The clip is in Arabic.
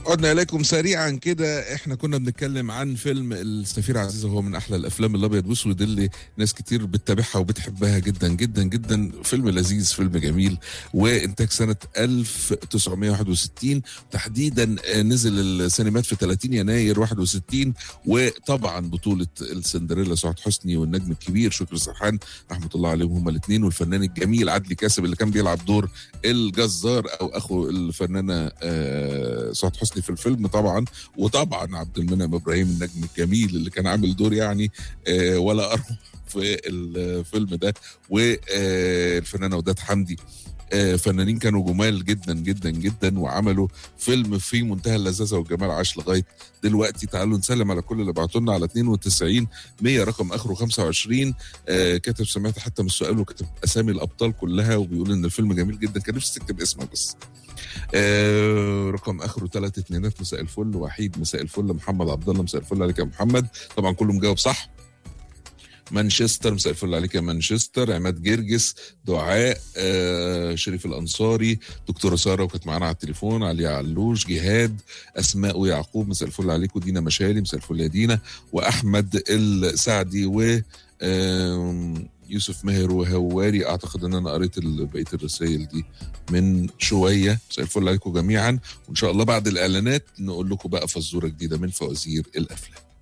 عدنا إليكم سريعا كده. احنا كنا بنتكلم عن فيلم السفير عزيزة، هو من أحلى الأفلام الأبيض وأسود اللي ناس كتير بتتابعها وبتحبها جدا جدا جدا. فيلم لذيذ، فيلم جميل، وإنتاج سنة 1961 تحديدا. نزل السينمات في 30 يناير 61. وطبعا بطولة السندريلا سعاد حسني والنجم الكبير شكري سرحان رحمة الله عليهم هما الاثنين، والفنان الجميل عدلي كاسب اللي كان بيلعب دور الجزار أو أخو الفنانة سعاد حسني في الفيلم طبعا. وطبعا عبد المنعم ابراهيم النجم الجميل اللي كان عامل دور يعني ولا اروع في الفيلم ده. والفنانه وداد حمدي. فنانين كانوا جمال جدا جدا جدا، وعملوا فيلم في منتهى اللذاذه والجمال عاش لغايه دلوقتي. تعالوا نسلم على كل اللي بعتوا لنا على 92 100 رقم اخره 25. كاتب سمعت حتى من السؤال وكتب اسامي الابطال كلها وبيقول ان الفيلم جميل جدا. كان نفسي تكتب اسمك بس. رقم اخره 32. مساء الفل. وحيد مساء الفل. محمد عبد الله مساء الفل عليك يا محمد. طبعا كله مجاوب صح. مانشستر مساء الفل عليك يا مانشستر. عماد جرجس. دعاء. شريف الانصاري. دكتوره ساره وكانت معانا على التليفون. علي علوش. جهاد. اسماء ويعقوب مساء الفل عليكم. دينا مشالي مساء الفل يا دينا. واحمد السعدي و يوسف ماهر وهواري. اعتقد ان انا قريت بقيه الرسائل دي من شويه. مساء الفل عليكم جميعا، وان شاء الله بعد الاعلانات نقول لكم بقى فزوره جديده من فوازير الافلام.